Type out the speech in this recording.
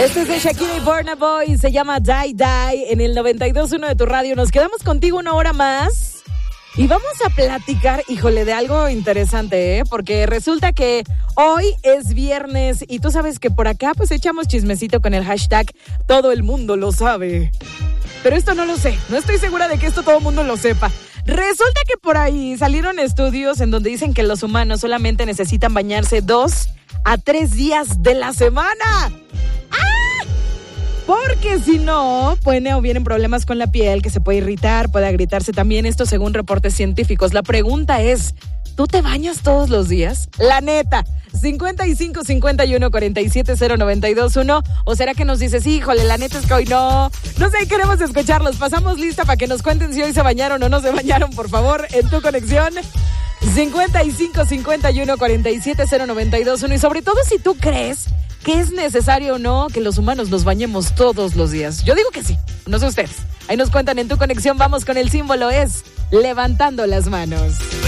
Este es de Shakira y Burna Boy, se llama Die Die en el 92.1 de tu radio. Nos quedamos contigo una hora más y vamos a platicar, híjole, de algo interesante, porque resulta que hoy es viernes y tú sabes que por acá pues echamos chismecito con el hashtag todo el mundo lo sabe. Pero esto no lo sé, no estoy segura de que esto todo el mundo lo sepa. Resulta que por ahí salieron estudios en donde dicen que los humanos solamente necesitan bañarse 2 a 3 días de la semana. Porque si no, vienen problemas con la piel, que se puede irritar, puede agrietarse también, esto según reportes científicos. La pregunta es, ¿tú te bañas todos los días? La neta, 55 51 47 092.1, o será que nos dices, híjole, la neta es que hoy no sé, queremos escucharlos. Pasamos lista para que nos cuenten si hoy se bañaron o no se bañaron, por favor, en tu conexión. 55 51 47 092.1, y sobre todo si tú crees que es necesario o no que los humanos nos bañemos todos los días. Yo digo que sí, no sé ustedes. Ahí nos cuentan en tu conexión. Vamos con el símbolo, es levantando las manos.